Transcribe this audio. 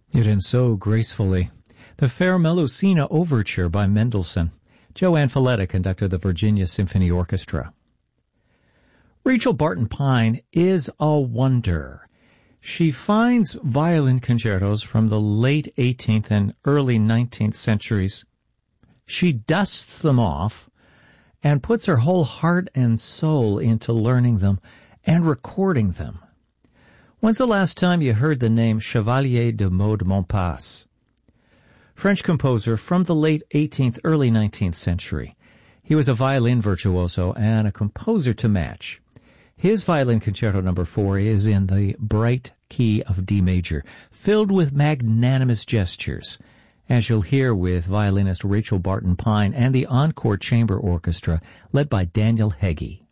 It ends so gracefully. The Fair Melusina Overture by Mendelssohn. Joanne Falletta conducted the Virginia Symphony Orchestra. Rachel Barton Pine is a wonder. She finds violin concertos from the late 18th and early 19th centuries. She dusts them off and puts her whole heart and soul into learning them and recording them. When's the last time you heard the name Chevalier de Maud Montpas? French composer from the late 18th, early 19th century. He was a violin virtuoso and a composer to match. His Violin Concerto No. 4 is in the bright key of D major, filled with magnanimous gestures, as you'll hear with violinist Rachel Barton Pine and the Encore Chamber Orchestra, led by Daniel Heggie.